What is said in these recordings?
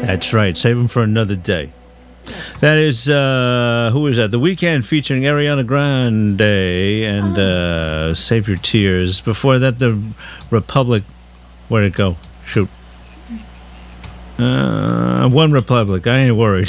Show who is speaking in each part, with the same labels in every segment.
Speaker 1: That's right. Save them for another day.
Speaker 2: Yes.
Speaker 1: That is, who is that? The Weeknd featuring Ariana Grande and Save Your Tears. Before that, the Republic. Where'd it go? Shoot. One Republic. I ain't worried.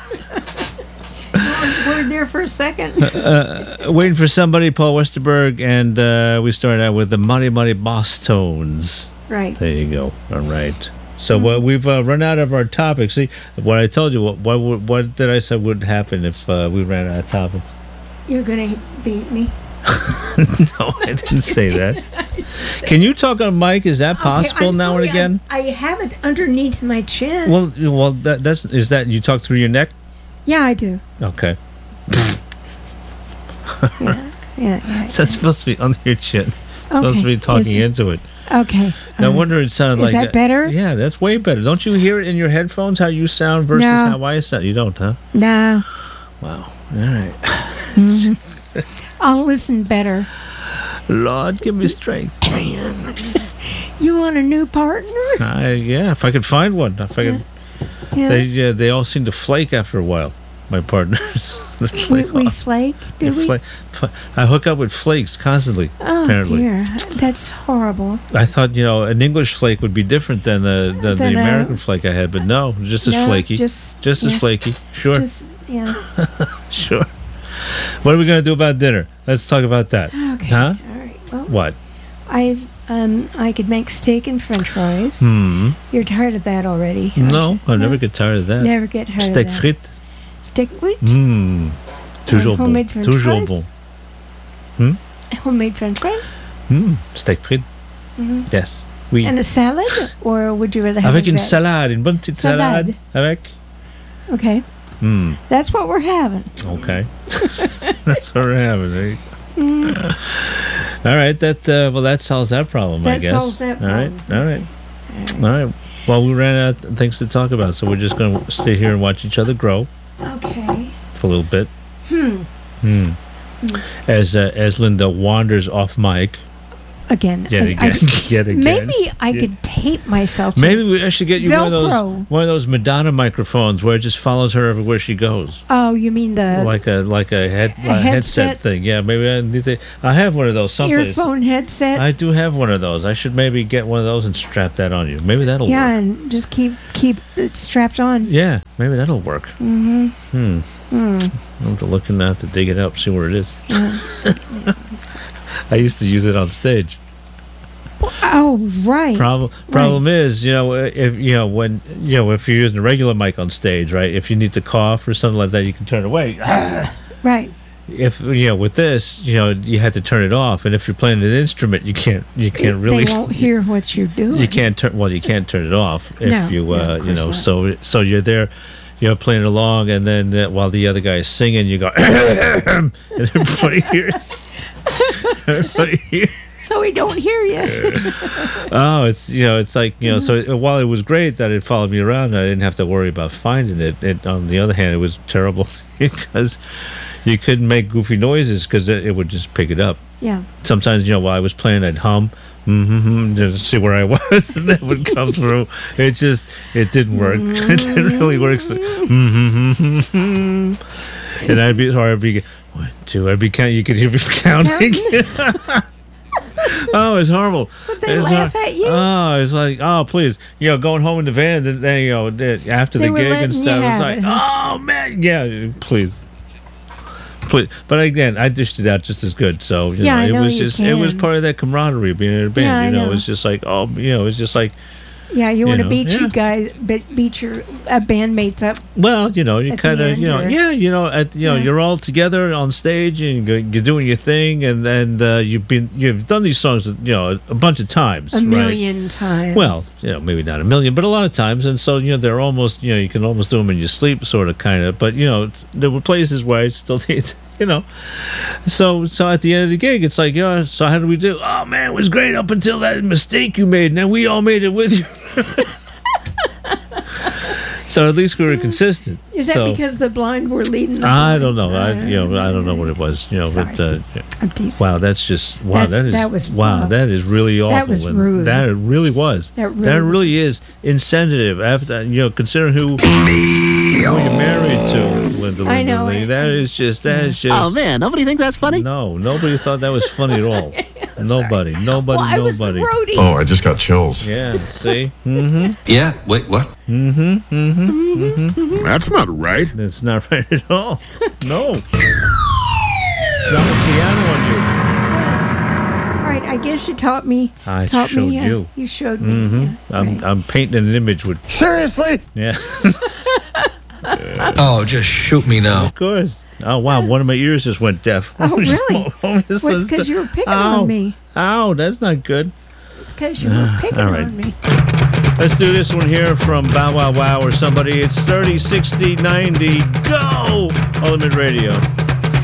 Speaker 2: We're there for a second.
Speaker 1: Waiting for somebody, Paul Westerberg, and we started out with the Muddy Muddy Boss Tones.
Speaker 2: Right.
Speaker 1: There you go. All right. So we've run out of our topics. See, what I told you, what did I say would happen if we ran out of topics?
Speaker 2: You're going to beat me.
Speaker 1: No, I didn't say that. Can you talk on mic? Is that possible now and again?
Speaker 2: I have it underneath my chin.
Speaker 1: Well, is that you talk through your neck?
Speaker 2: Yeah, I do.
Speaker 1: Okay.
Speaker 2: Yeah.
Speaker 1: So that's supposed to be under your chin. Supposed to be talking into it.
Speaker 2: Okay.
Speaker 1: No wonder it sounded like...
Speaker 2: Is that better?
Speaker 1: Yeah, that's way better. Don't you hear it in your headphones, how you sound versus how I sound? You don't, huh?
Speaker 2: No.
Speaker 1: Wow. All right.
Speaker 2: I'll listen better.
Speaker 1: Lord, give me strength.
Speaker 2: You want a new partner?
Speaker 1: Yeah, if I could find one. If I could...
Speaker 2: Yeah.
Speaker 1: They all seem to flake after a while, my partners.
Speaker 2: we flake? Do we?
Speaker 1: I hook up with flakes constantly, apparently.
Speaker 2: Dear. That's horrible.
Speaker 1: I thought, an English flake would be different than the American flake I had, but no, just as flaky. Just as flaky. Sure. Sure. What are we going to do about dinner? Let's talk about that.
Speaker 2: Okay.
Speaker 1: Huh?
Speaker 2: All right. Well,
Speaker 1: what?
Speaker 2: I could make steak and French fries. You're tired of that already?
Speaker 1: No, I never get tired of that.
Speaker 2: Never get tired
Speaker 1: steak
Speaker 2: of that.
Speaker 1: frites.
Speaker 2: Steak frites?
Speaker 1: Toujours bon.
Speaker 2: Homemade French
Speaker 1: Toujours
Speaker 2: fries?
Speaker 1: bon.
Speaker 2: Homemade French fries?
Speaker 1: Steak frites. Yes. Oui.
Speaker 2: And a salad? Or would you rather have
Speaker 1: Avec une salade, une bonne petite salade. Avec.
Speaker 2: Okay. That's what we're having.
Speaker 1: Okay. That's what we're having, right? All right, that solves that problem, I guess.
Speaker 2: That solves that problem.
Speaker 1: All right. Well, we ran out of things to talk about, so we're just going to stay here and watch each other grow.
Speaker 2: Okay.
Speaker 1: For a little bit. As Linda wanders off mic.
Speaker 2: Again.
Speaker 1: Yet again.
Speaker 2: Maybe I could tape myself.
Speaker 1: Maybe I should get you
Speaker 2: Velcro.
Speaker 1: one of those Madonna microphones where it just follows her everywhere she goes.
Speaker 2: Oh, you mean the
Speaker 1: like a headset thing? Yeah, maybe I need to. I have one of those. Someplace.
Speaker 2: Earphone headset.
Speaker 1: I do have one of those. I should maybe get one of those and strap that on you. Maybe that'll work.
Speaker 2: Yeah, and just keep it strapped on.
Speaker 1: Yeah, maybe that'll work. I'm to look and have to dig it up, see where it is. I used to use it on stage.
Speaker 2: Oh, right.
Speaker 1: Problem is, if if you're using a regular mic on stage, right? If you need to cough or something like that, you can turn it away.
Speaker 2: Right.
Speaker 1: If with this, you had to turn it off, and if you're playing an instrument, you can't really.
Speaker 2: They won't hear what you're doing.
Speaker 1: You can't turn it off if So you're there. Playing along, and then while the other guy is singing, you go, and everybody hears.
Speaker 2: So we don't hear you.
Speaker 1: Oh, it's like So while it was great that it followed me around, I didn't have to worry about finding it. On the other hand, it was terrible because you couldn't make goofy noises because it would just pick it up.
Speaker 2: Yeah.
Speaker 1: Sometimes while I was playing, I'd hum. To see where I was, and that would come through. It didn't work. It didn't really work. So, and I'd be 1, 2. You could hear me counting. Oh, it's horrible.
Speaker 2: But they laugh at you.
Speaker 1: Oh, it's like, oh, please, going home in the van, and then after the gig and stuff, it's like, oh man, yeah, please. But again, I dished it out just as good. So it was part of that camaraderie being in a band. It was just like it's just like.
Speaker 2: Yeah, you want to beat you guys, beat your bandmates up.
Speaker 1: Well, you kind of, you're all together on stage and you're doing your thing, and then you've done these songs, a bunch of times,
Speaker 2: a million times.
Speaker 1: Well, maybe not a million, but a lot of times, and so they're almost, you can almost do them in your sleep, sort of, kind of. But there were places where I still need. So at the end of the gig, it's like, so how did we do? Oh man, it was great up until that mistake you made, and then we all made it with you. So at least we were consistent.
Speaker 2: Is that because the blind were leading the
Speaker 1: I
Speaker 2: blind?
Speaker 1: don't know. I don't know what it was.
Speaker 2: Sorry.
Speaker 1: But
Speaker 2: I'm teasing.
Speaker 1: wow, that is really awful.
Speaker 2: That was rude.
Speaker 1: That it really was. That really is insensitive. After considering who you're married to, Linda.
Speaker 2: I know.
Speaker 1: That is just.
Speaker 3: Oh man, nobody thinks that's funny.
Speaker 1: No, nobody thought that was funny at all. Nobody.
Speaker 2: I was the roadie.
Speaker 4: Oh, I just got chills.
Speaker 1: Yeah. See. Mm-hmm.
Speaker 5: Yeah. Wait. What?
Speaker 1: Mm-hmm. Mm-hmm. Mm-hmm.
Speaker 4: That's not right.
Speaker 1: That's not right at all. No. Drop a piano on you.
Speaker 2: All right. I guess you taught me.
Speaker 1: I showed you.
Speaker 2: You showed me.
Speaker 1: Mm-hmm.
Speaker 2: Yeah,
Speaker 1: I'm painting an image with.
Speaker 4: Seriously?
Speaker 1: Yeah.
Speaker 5: Oh, just shoot me now.
Speaker 1: Of course. Oh wow! One of my ears just went deaf.
Speaker 2: Oh really? It's because you were picking on me.
Speaker 1: Ow! That's not good.
Speaker 2: It's because you were picking on me.
Speaker 1: Let's do this one here from Bow Wow Wow or somebody. It's 30, 60, 90. Go! Ultimate Radio.